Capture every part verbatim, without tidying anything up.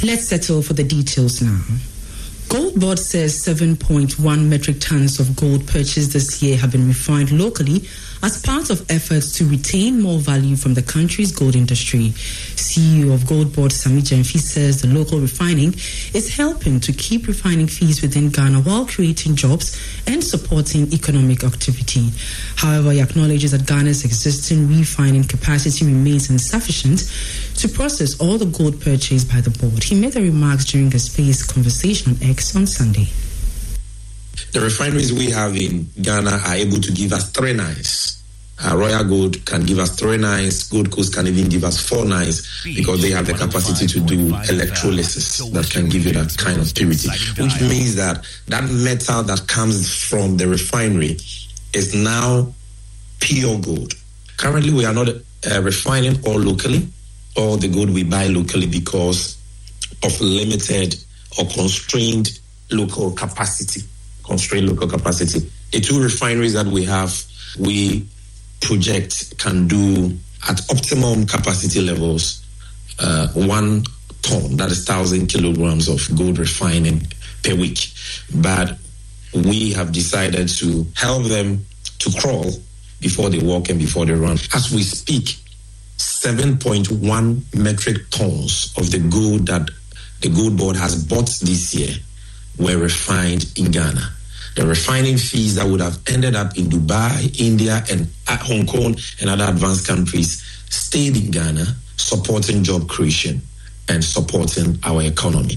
Let's settle for the details now. Gold Board says seven point one metric tons of gold purchased this year have been refined locally as part of efforts to retain more value from the country's gold industry. C E O of Gold Board, Sammy Gyamfi, says the local refining is helping to keep refining fees within Ghana while creating jobs and supporting economic activity. However, he acknowledges that Ghana's existing refining capacity remains insufficient to process all the gold purchased by the board. He made the remarks during a space conversation on X on Sunday. The refineries we have in Ghana are able to give us three nines. Uh, Royal Gold can give us three nines. Gold Coast can even give us four nines because they have the capacity to do electrolysis that can give you that kind of purity, which means that that metal that comes from the refinery is now pure gold. Currently, we are not uh, refining all locally, all the gold we buy locally because of limited or constrained local capacity. Constrained local capacity. The two refineries that we have, we project can do at optimum capacity levels uh, one ton, that is thousand kilograms of gold refining per week. But we have decided to help them to crawl before they walk and before they run. As we speak, seven point one metric tons of the gold that the Gold Board has bought this year were refined in Ghana. The refining fees that would have ended up in Dubai, India, and Hong Kong and other advanced countries stayed in Ghana, supporting job creation and supporting our economy.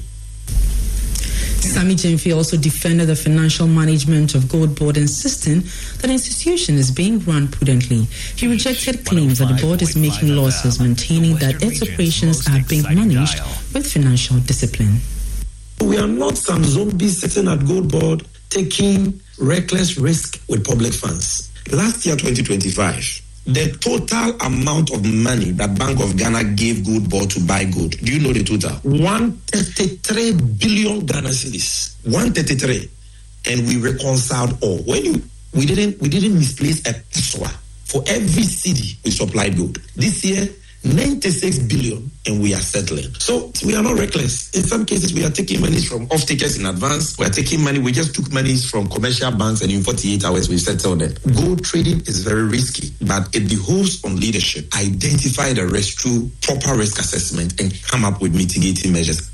Sammy Gyamfi also defended the financial management of Gold Board, insisting that the institution is being run prudently. He rejected claims that the board is making losses, maintaining that its operations are being managed with financial discipline. We are not some zombies sitting at Gold Board taking reckless risk with public funds. Last year, twenty twenty-five, the total amount of money that Bank of Ghana gave Gold Board to buy gold, do you know the total? one hundred thirty-three billion Ghana cedis. one hundred thirty-three. And we reconciled all. When you, we didn't we didn't misplace a peso. For every cedi, we supplied gold. This year, ninety-six billion, and we are settling. So we are not reckless. In some cases, we are taking money from off-takers in advance. We are taking money. We just took money from commercial banks, and in forty-eight hours, we settled them. Gold trading is very risky, but it behoves on leadership. Identify the risk through proper risk assessment and come up with mitigating measures.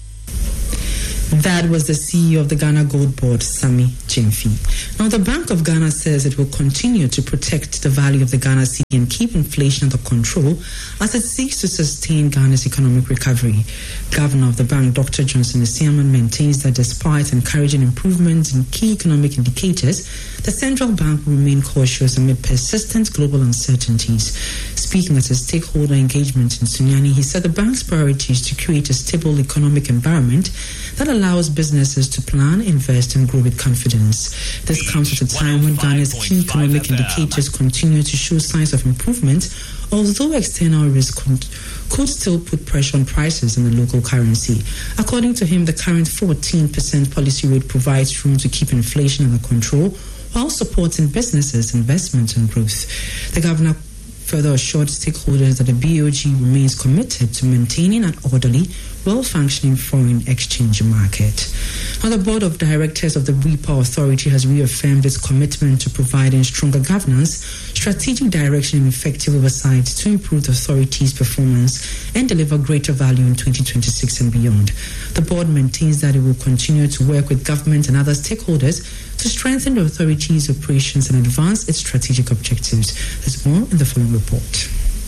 That was the C E O of the Ghana Gold Board, Sammy Gyamfi. Now, the Bank of Ghana says it will continue to protect the value of the Ghana cedi and keep inflation under control as it seeks to sustain Ghana's economic recovery. Governor of the bank, Doctor Johnson Esiaman, maintains that despite encouraging improvements in key economic indicators, the central bank will remain cautious amid persistent global uncertainties. Speaking at a stakeholder engagement in Sunyani, he said the bank's priority is to create a stable economic environment that allows businesses to plan, invest, and grow with confidence. This comes at a time when Ghana's key economic indicators continue to show signs of improvement, although external risk could still put pressure on prices in the local currency. According to him, the current fourteen percent policy rate provides room to keep inflation under control while supporting businesses, investment, and growth. The governor further assured stakeholders that the B O G remains committed to maintaining an orderly, well-functioning foreign exchange market. Now, the Board of Directors of the Repower Authority has reaffirmed its commitment to providing stronger governance, strategic direction, and effective oversight to improve the authority's performance and deliver greater value in twenty twenty-six and beyond. The board maintains that it will continue to work with government and other stakeholders to strengthen the authority's operations and advance its strategic objectives. There's more in the following report.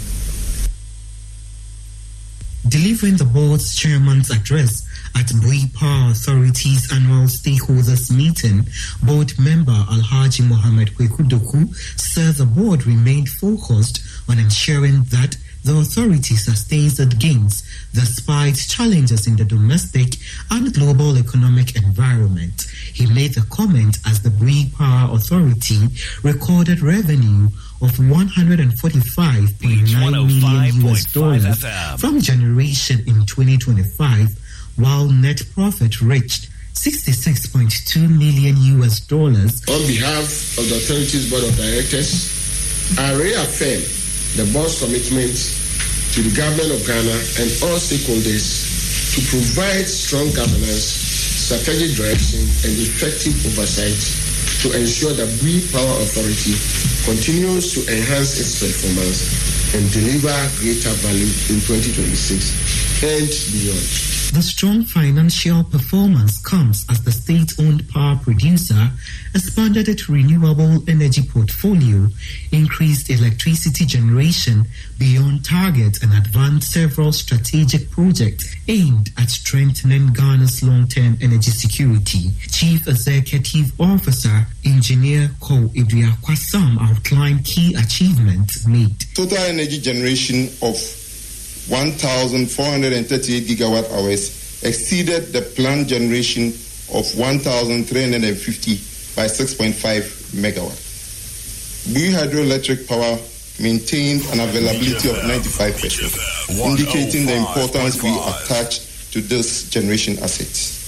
Delivering the board's chairman's address at Repower Authority's annual stakeholders meeting, board member Alhaji Mohammed Kwekudoku said the board remained focused on ensuring that the authority sustains its gains despite challenges in the domestic and global economic environment. He made the comment as the Repower Authority recorded revenue of one hundred forty-five point nine million U S dollars from generation in twenty twenty-five, while net profit reached sixty-six point two million U S dollars. On behalf of the authority's board of directors, I reaffirm the board's commitment to the government of Ghana and all stakeholders to provide strong governance, strategic direction, and effective oversight to ensure that Bui Power Authority continues to enhance its performance and deliver greater value in twenty twenty-six and beyond. The strong financial performance comes as the state-owned power producer expanded its renewable energy portfolio, increased electricity generation beyond target, and advanced several strategic projects aimed at strengthening Ghana's long-term energy security. Chief Executive Officer Engineer Ko Idriakwasam outlined key achievements made. Total energy generation of one thousand four hundred thirty-eight gigawatt hours exceeded the planned generation of one thousand three hundred fifty by six point five megawatts. Bui Hydroelectric Power maintained an availability of ninety-five percent, indicating the importance we attach to this generation asset.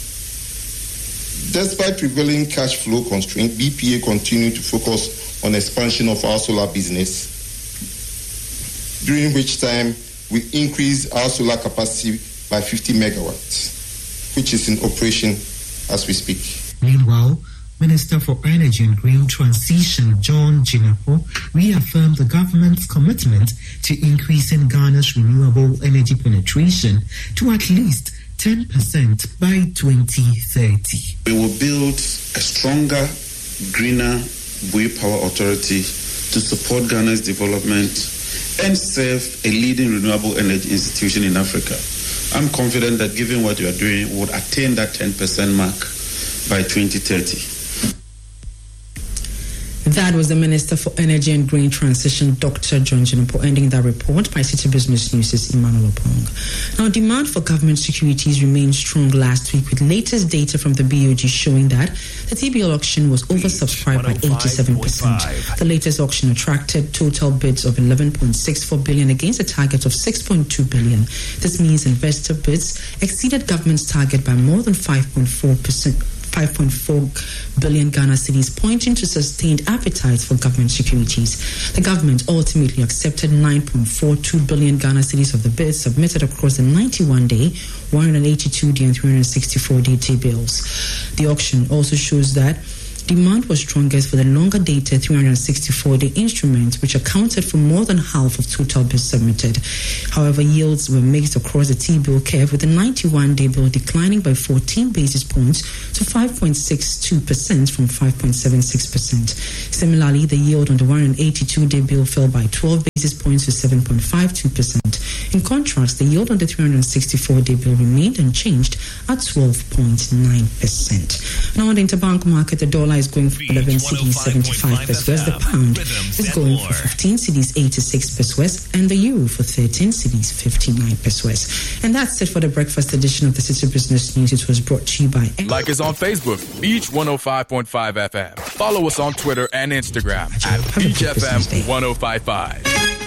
Despite prevailing cash flow constraints, B P A continued to focus on expansion of our solar business, during which time we increased our solar capacity by fifty megawatts, which is in operation as we speak. Meanwhile, Minister for Energy and Green Transition John Jinapor reaffirmed the government's commitment to increasing Ghana's renewable energy penetration to at least ten percent by twenty thirty. We will build a stronger, greener Bui Power Authority to support Ghana's development and serve a leading renewable energy institution in Africa. I'm confident that given what you are doing, we would attain that ten percent mark by twenty thirty. That was the Minister for Energy and Green Transition, Doctor John Jinapor, ending that report by City Business News' Emmanuel Opong. Now, demand for government securities remained strong last week, with latest data from the B O G showing that the T B L auction was oversubscribed by eighty-seven percent. The latest auction attracted total bids of eleven point six four billion dollars against a target of six point two billion dollars. This means investor bids exceeded government's target by more than five point four percent. five point four billion Ghana cedis, pointing to sustained appetite for government securities. The government ultimately accepted nine point four two billion Ghana cedis of the bids submitted across the ninety-one day, one hundred eighty-two day, and three hundred sixty-four day T-bills. The auction also shows that demand was strongest for the longer-dated three hundred sixty-four day instruments, which accounted for more than half of total bids submitted. However, yields were mixed across the T-bill curve, with the ninety-one day bill declining by fourteen basis points to five point six two percent from five point seven six percent. Similarly, the yield on the one hundred eighty-two day bill fell by twelve basis points to seven point five two percent. In contrast, the yield on the three hundred sixty-four day bill remained unchanged at twelve point nine percent. Now, on the interbank market, the dollar is going for eleven cedis seventy-five pesos. The pound is going for fifteen cedis eighty-six pesos, and the euro for thirteen cedis fifty-nine pesos. And that's it for the breakfast edition of the City Business News. It was brought to you by Like us on Facebook, Beach one oh five point five F M. Follow us on Twitter and Instagram at Beach F M one oh five point five.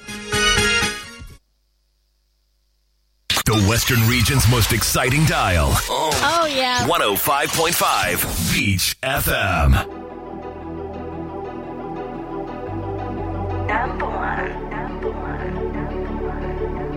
The Western region's most exciting dial. Oh, oh yeah. one oh five point five Beach F M. Number one. Number one. Number one.